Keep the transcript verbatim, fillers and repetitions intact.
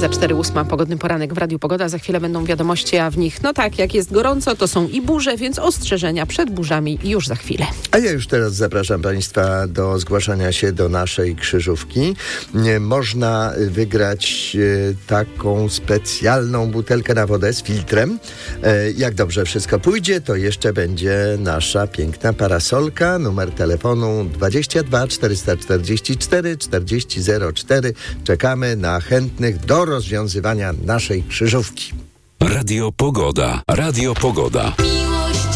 za cztery ósma pogodny poranek w Radiu Pogoda. Za chwilę będą wiadomości, a w nich, no tak, jak jest gorąco, to są i burze, więc ostrzeżenia przed burzami już za chwilę. A ja już teraz zapraszam Państwa do zgłaszania się do naszej krzyżówki. Można wygrać taką specjalną butelkę na wodę z filtrem. Jak dobrze wszystko pójdzie, to jeszcze będzie nasza piękna parasolka. Numer telefonu dwadzieścia dwa czterysta czterdzieści cztery czterdzieści zero cztery. Czekamy na chętnych do rozwiązywania naszej krzyżówki. Radio Pogoda. Radio Pogoda.